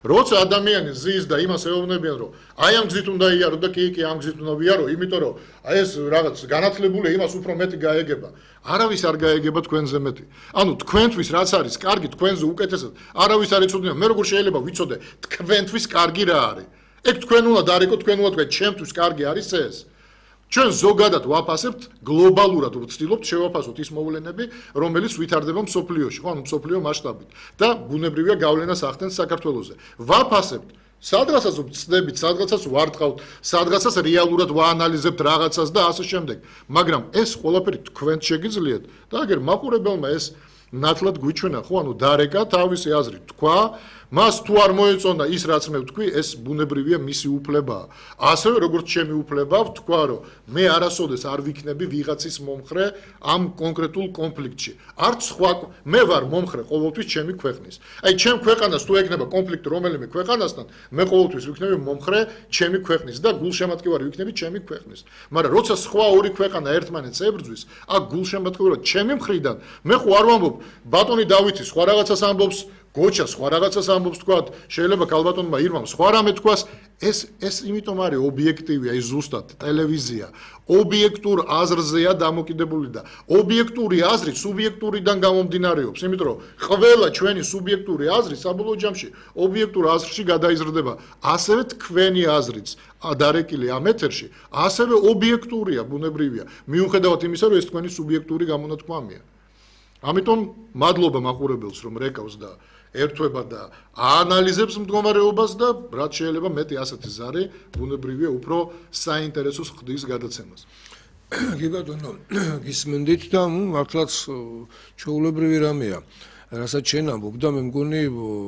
როცა ადამიანი ზის და იმას ეუბნებიან, რომ აი ამ გზით უნდა იარო და კი ამ გზით უნდა ვიარო, იმიტომ რომ აი ეს რაღაც განათლებული იმას უფრო მეტი გაეგება. არავის არ გაეგება თქვენზე მეტი. ანუ თქვენთვის რაც არის კარგი, თქვენზე უკეთესად არავის არ იცოდნენ. მე როგორ შეიძლება ვიცოდე თქვენთვის კარგი რა არის? ეგ თქვენ უნდა დარეკო, თქვენ უნდა თქვენ ჩემთვის კარგი არის ეს. ჩვენ ზოგადად ვაფასებთ გლობალურად ვცდილობთ შევაფასოთ ის მოვლენები, რომელიც ვითარდება მსოფლიოში, ხო, ანუ მსოფლიო მასშტაბით და ბუნებრივია გავლენას ახდენს საქართველოზე. ვაფასებთ სადღაცაც ვწდებით, სადღაცაც ვარტყავთ, სადღაცაც რეალურად ვაანალიზებთ რაღაცას და ასე შემდეგ. მაგრამ ეს ყველაფერი თქვენ შეგიძლიათ და აგერ მაყურებელმა ეს ნათლად გვიჩვენა, ხო, ანუ დარეკა თავისი აზრი თქვა, მას თუ არ მოეწონა ის რაც მე ვთქვი, ეს ბუნებრივია მისი უფლებაა. ასევე როგორც ჩემი უფლებაა ვთქვა, რომ მე არასოდეს არ ვიქნები ვიღაცის მომხრე ამ კონკრეტულ კონფლიქტში. არც სხვა მე ვარ მომხრე ყოველთვის ჩემი ქვეყნის. აი ჩემ ქვეყანას თუ ეკნება კონფლიქტი რომელიმე ქვეყანასთან, მე ყოველთვის ვიქნები მომხრე ჩემი ქვეყნის და გულშემატკივარი ვიქნები ჩემი ქვეყნის. მაგრამ როცა სხვა ორი ქვეყანა ერთმანეთს ებრძვის, აქ გულშემატკივარად ჩემი მხრიდან მე ხო არ ვამბობ ბატონი დავითი სხვა რაღაცას ამბობს გოჩა სხვა რაღაცას ამბობს თქვათ, შეიძლება ქალბატონმა ირმამ სხვა რამე თქვას, ეს იმიტომ არის ობიექტივია, ის ზუსტად ტელევიზია, ობიექტურ აზრზეა დამოკიდებული და ობიექტური აზრი სუბიექტურიდან გამომდინარეობს, იმიტომ რომ ყველა ჩვენი სუბიექტური აზრი საბოლოო ჯამში ობიექტურ აზრში გადაიზრდება, ასევე თქვენი აზრიც დარეკილი ამ ეთერში, ასევე ობიექტურია, ბუნებრივია, მიუხედავად იმისა, რომ ეს თქვენი სუბიექტური გამონათქვამია. ამიტომ მადლობა მაყურებელს, რომ რეკავს და ერთვება და აანალიზებს მდგომარეობას და რაც შეიძლება მეტი ასეთი ზარი ბუნებრივია უფრო საინტერესო ხდის გადაცემას. კი ბატონო, გისმენდით და მართლაც ჩვეულებრივი რამეა. რასაც შენ ამბობ და მე მგონი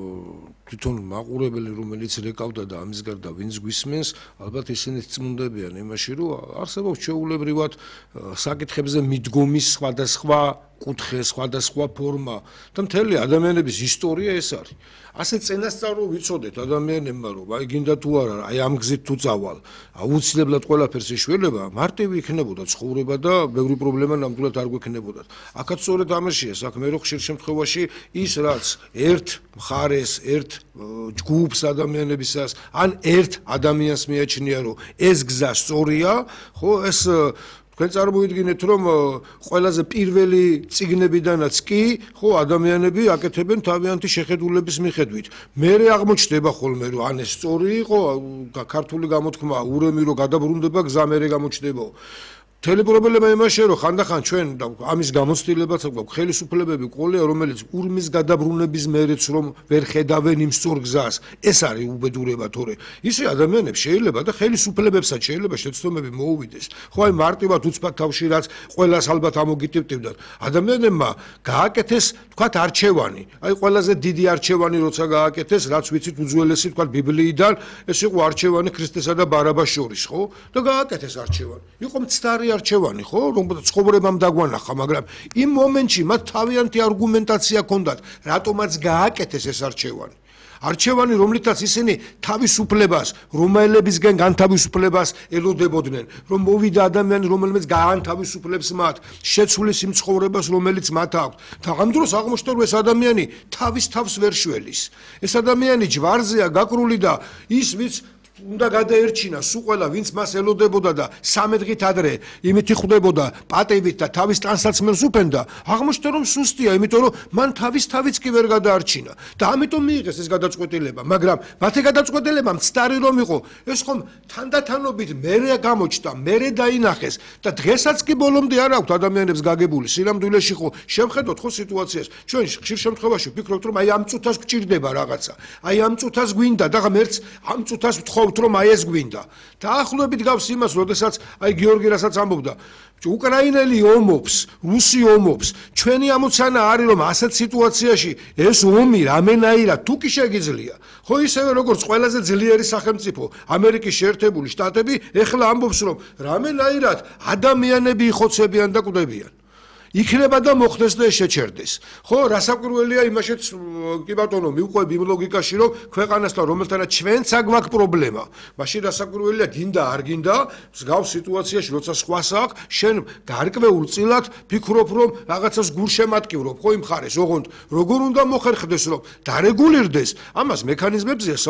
თვითონ მაყურებელი რომელიც რეკავდა და ამის გარდა ვინც გვისმენს, ალბათ ისინიც წმუნდებიან იმაში, რომ არსებობს ჩვეულებრივად საკითხებზე მიდგომის სხვადასხვა კუთხე, სხვადასხვა ფორმა და მთელი ადამიანების ისტორია ეს არის. ასე წინასწარ ვიცოდეთ ადამიანებმა, რომ აი გინდა თუ არა, აი ამ გზით თუ წავალ, აუცილებლად ყველაფერს ეშველება, მარტივი იქნებოდა ცხოვრება და ბევრი პრობლემა ნამდვილად არ გვექნებოდა. აქაც სწორედ ამაშია საქმე, რომ ხშირ შემთხვევაში ის რაც ერთ მხარეს, ერთ ჯგუფს ადამიანებისას, ან ერთ ადამიანს მიაჩნია, რომ ეს გზა სწორია, ხო, ეს თქვენ წარმოიდგინეთ, რომ ყველაზე პირველი წიგნებიდანაც კი, ხო, ადამიანები აკეთებენ თავიანთი შეხედულების მიხედვით. მერე აღმოჩნდება ხოლმე, რომ ან ეს სწორი იყო, ქართული გამოთქმა, ურემი რომ გადაბრუნდება, გზა მერე გამოჩნდებაო. მთელი პრობლემა იმაშია, რომ ხანდახან ჩვენ ამის გამოცდილებაც გვაქვს ხელისუფლებები ყოლია, რომელიც ურმის გადაბრუნების მერეც რომ ვერ ხედავენ იმ სწორ გზას. ეს არის უბედურება, თორე ისე ადამიანებს შეიძლება და ხელისუფლებებსაც შეიძლება შეცდომები მოუვიდეს. ხო, აი მარტივად უცბად თავში რაც ყველას ალბათ ამოგიტივტივდათ. ადამიანებმა გააკეთეს, თქვათ, არჩევანი. აი ყველაზე დიდი არჩევანი როცა გააკეთეს, რაც ვიცით უძველესი, თქვათ, ბიბლიიდან, ეს იყო არჩევანი ქრისტესა და ბარაბას შორის, ხო? და გააკეთეს არჩევანი. იყო მცდარი არჩევანი, ხო, რომ ცხოვრებამ დაგვანახა, მაგრამ იმ მომენტში მათ თავიანთი არგუმენტაცია ჰქონდათ, რატომაც გააკეთეს ეს არჩევანი. არჩევანი, რომლითაც ისინი თავისუფლებას, რომელებისგან განთავისუფლებას ელოდებოდნენ, რომ მოვიდა ადამიანი, რომელმაც გაანთავისუფლებს მათ, შეცვლის იმ ცხოვრებას, რომელიც მათ აქვს. და ამ დროს აღმოჩნდა, რომ ეს ადამიანი თავის თავს ვერ შველის. ეს ადამიანი ჯვარზეა გაკრული და ის ვინც უნდა გადაერჩინას უყველა ვინც მას ელოდებოდა და 13 დღით ადრე იმითი ხვდებოდა პატივით და თავის ტანსაცმელს უფენდა, აღმოჩნდა რომ სუსტია, იმიტომ რომ მან თავის კი ვერ გადაარჩინა და ამიტომ მიიღეს ეს გადაწყვეტილება, მაგრამ მათი გადაწყვეტილება მცდარი რომ იყო, ეს ხომ თანდათანობით მერე გამოჩნდა, მერე დაინახეს და დღესაც კი ბოლომდე არ აქვთ ადამიანებს გაგებული სინამდვილეში ხო შევხედოთ ხო სიტუაციას, ჩვენ ხშირ შემთხვევაში ვფიქრობთ რომ აი ამ წუთას გვჭირდება რაღაცა, აი ამ წუთას გვინდა და ღმერთს ამ წუთას ვთხოვთ რომ აი ეს გვინდა. დაახლოებით გავს იმას, როდესაც აი გიორგი რასაც ამბობდა, უკრაინელი ომობს, რუსი ომობს. ჩვენი ამოცანა არის რომ ასეთ სიტუაციაში ეს ომი რამენაირად თუ კი შეგიძლია. ხო ისევე როგორც ყველაზე ძლიერი სახელმწიფო ამერიკის შეერთებული შტატები ეხლა ამბობს რომ რამენაირად ადამიანები იხოცებიან და კვდებიან. იქნება და მოხდეს და შეჩერდეს. ხო, რასაკვირველია იმაშიც კი ბატონო მივყვები იმ ლოგიკაში, რომ ქვეყანასთან რომელთანაც ჩვენც აგვაქვს პრობლემა. მაშინ რასაკვირველია გინდა არ გინდა, მსგავს სიტუაციაში როცა სხვას აქვს, შენ გარკვეულ წილად ფიქრობ, რომ რაღაცას გულშემატკივრობ, ხო იმ მხარეს, ოღონდ როგორ უნდა მოხერხდეს, რომ დარეგულირდეს, ამას მექანიზმებზია